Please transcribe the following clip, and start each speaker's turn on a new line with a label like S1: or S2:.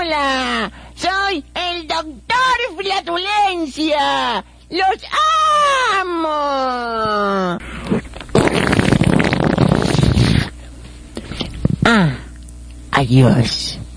S1: Hola, soy el doctor Flatulencia. ¡Los amo! Adiós.